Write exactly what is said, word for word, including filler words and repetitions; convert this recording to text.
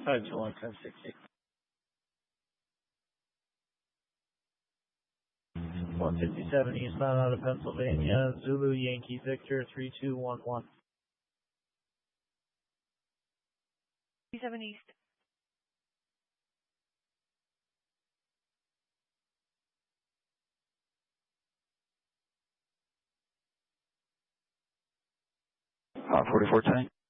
five two one, ten sixty. one fifty-seven eastbound out of Pennsylvania, Zulu Yankee Victor three two one one. fifty-seven East. Uh, forty-four ten.